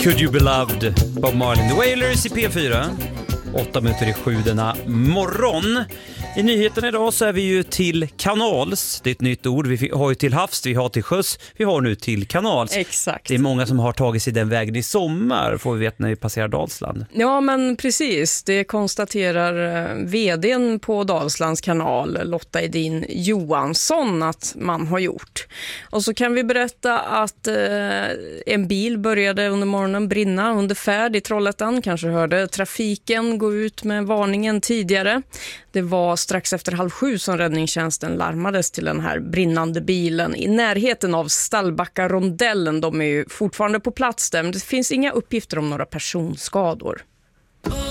Could You Be Loved, Bob Marley The Wailers i P4. 8:07 denna morgon. I nyheten idag så är vi ju till kanals. Det är ett nytt ord. Vi har ju till havs, vi har till sjöss, vi har nu till kanals. Exakt. Det är många som har tagit sig den vägen i sommar, får vi veta när vi passerar Dalsland. Ja, men precis. Det konstaterar vdn på Dalslands kanal, Lotta Edin Johansson, att man har gjort. Och så kan vi berätta att en bil började under morgonen brinna under färd i Trollhättan. Kanske hörde trafiken gå ut med varningen tidigare. Det var strax efter 6:30 som räddningstjänsten larmades till den här brinnande bilen i närheten av Stallbacka-rondellen. De är ju fortfarande på plats där, men det finns inga uppgifter om några personskador.